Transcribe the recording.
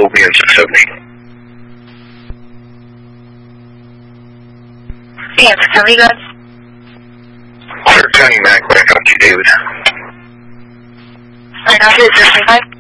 will be in 670. Yeah, 670, guys. Clear County Mac, back up to you, David. I got it, 025.